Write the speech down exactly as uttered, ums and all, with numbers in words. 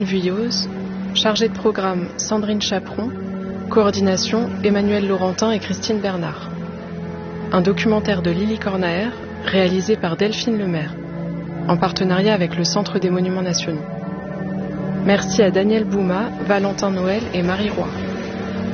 Vuillauze, chargée de programme Sandrine Chaperon, coordination Emmanuel Laurentin et Christine Bernard. Un documentaire de Lily Cornaer, réalisé par Delphine Lemaire, en partenariat avec le Centre des Monuments Nationaux. Merci à Daniel Bouma, Valentin Noël et Marie Roy.